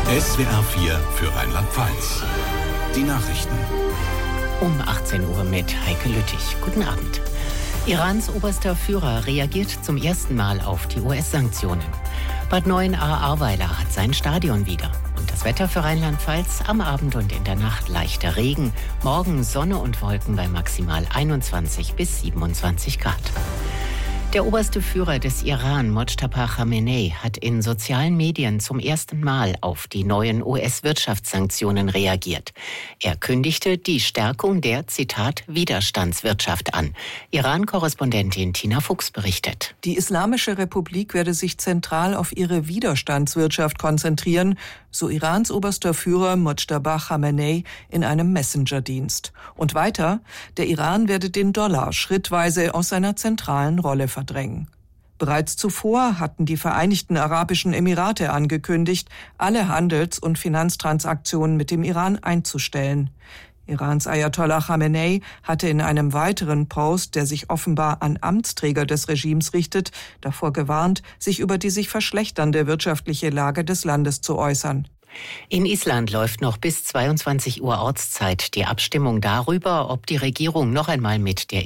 SWR 4 für Rheinland-Pfalz. Die Nachrichten. Um 18 Uhr mit Heike Lüttich. Guten Abend. Irans oberster Führer reagiert zum ersten Mal auf die US-Sanktionen. Bad Neuenahr-Ahrweiler hat sein Stadion wieder. Und das Wetter für Rheinland-Pfalz: am Abend und in der Nacht leichter Regen. Morgen Sonne und Wolken bei maximal 21 bis 27 Grad. Der oberste Führer des Iran, Mojtaba Khamenei, hat in sozialen Medien zum ersten Mal auf die neuen US-Wirtschaftssanktionen reagiert. Er kündigte die Stärkung der, Zitat, Widerstandswirtschaft an. Iran-Korrespondentin Tina Fuchs berichtet. Die Islamische Republik werde sich zentral auf ihre Widerstandswirtschaft konzentrieren, so Irans oberster Führer Mojtaba Khamenei in einem Messenger-Dienst. Und weiter, der Iran werde den Dollar schrittweise aus seiner zentralen Rolle verdrängen. Bereits zuvor hatten die Vereinigten Arabischen Emirate angekündigt, alle Handels- und Finanztransaktionen mit dem Iran einzustellen. Irans Ayatollah Khamenei hatte in einem weiteren Post, der sich offenbar an Amtsträger des Regimes richtet, davor gewarnt, sich über die sich verschlechternde wirtschaftliche Lage des Landes zu äußern. In Island läuft noch bis 22 Uhr Ortszeit die Abstimmung darüber, ob die Regierung noch einmal mit der